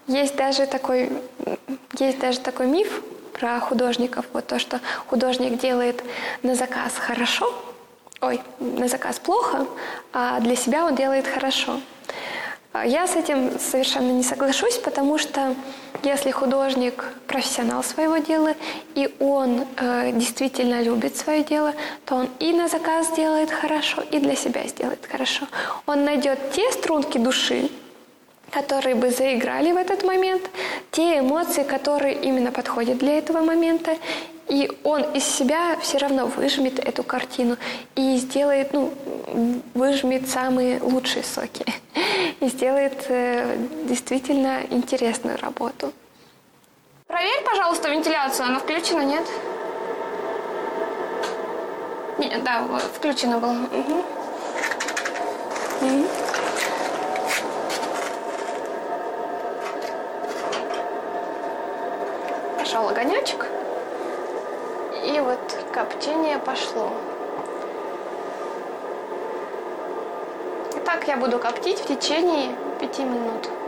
Есть даже такой миф про художников, вот то, что художник делает на заказ хорошо, на заказ плохо, а для себя он делает хорошо. Я с этим совершенно не соглашусь, потому что если художник профессионал своего дела, и он действительно любит свое дело, то он и на заказ делает хорошо, и для себя сделает хорошо. Он найдет те струнки души, которые бы заиграли в этот момент, те эмоции, которые именно подходят для этого момента, и он из себя все равно выжмет эту картину и сделает, выжмет самые лучшие соки и сделает действительно интересную работу. Проверь, пожалуйста, вентиляцию. Она включена, нет? Нет, да, включена была. Угу. Пошел огонечек. И вот коптение пошло. Итак, я буду коптить в течение 5 минут.